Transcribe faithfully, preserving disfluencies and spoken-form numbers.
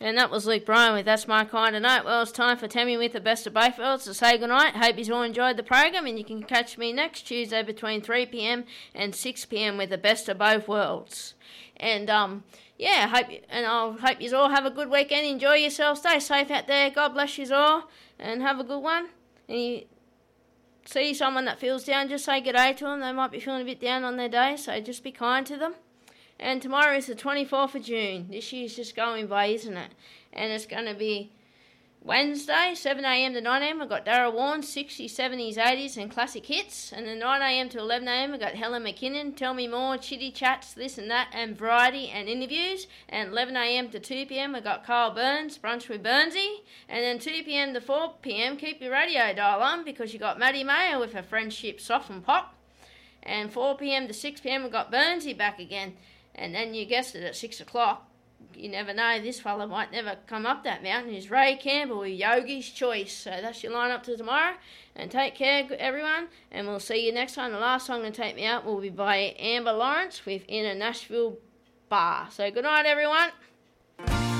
And that was Luke Bryan with That's My Kind of Night. Well, it's time for Tammy with the Best of Both Worlds to say goodnight. Hope you all enjoyed the program, and you can catch me next Tuesday between three p.m. and six p.m. with the Best of Both Worlds. And, um, yeah, hope you, and I hope you all have a good weekend. Enjoy yourselves. Stay safe out there. God bless you all, and have a good one. And you see someone that feels down, just say good day to them. They might be feeling a bit down on their day, so just be kind to them. And tomorrow is the twenty-fourth of June. This year's just going by, isn't it? And it's going to be Wednesday, seven a.m. to nine a.m. I've got Darryl Warren, sixties, seventies, eighties and classic hits. And then nine a.m. to eleven a.m. I've got Helen McKinnon, Tell Me More, chitty chats, this and that, and variety and interviews. And eleven a.m. to two p.m. I've got Carl Burns, Brunch with Burnsy. And then two p.m. to four p.m. keep your radio dial on, because you got Maddie Mayer with her Friendship Soft and Pop. And four p.m. to six p.m. we've got Burnsy back again. And then you guessed it, at six o'clock, you never know, this fella might never come up that mountain, is Ray Campbell with Yogi's Choice. So that's your line-up to tomorrow. And take care, everyone, and we'll see you next time. The last song to take me out will be by Amber Lawrence with In a Nashville Bar. So good night, everyone.